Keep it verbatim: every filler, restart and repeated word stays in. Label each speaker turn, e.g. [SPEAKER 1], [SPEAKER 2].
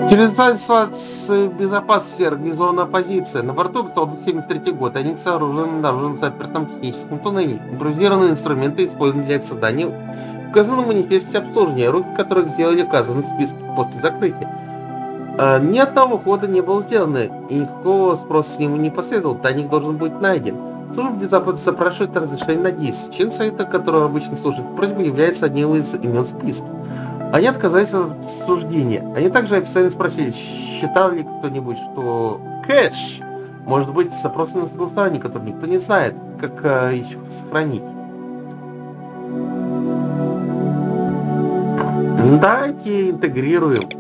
[SPEAKER 1] Утилизация безопасности организованная оппозиция. На борту солдат семьдесят третий год. Они сооружены обнаружены в запертом техническом туннеле. Импровизированные инструменты использованы для их создания. Указаны в манифесте обслуживания, руки которых сделали указаны в списке после закрытия. А, ни одного хода не было сделано, и никакого спроса с ним не последовало. Тайник должен быть найден. Служба безопасности запрашивает разрешение на действие. Член совета, который обычно служит просьбой, является одним из имен списка. Они отказались от обсуждения. Они также официально спросили, считал ли кто-нибудь, что кэш может быть запросом на согласование, которое никто не знает, как а, еще сохранить. Давайте интегрируем.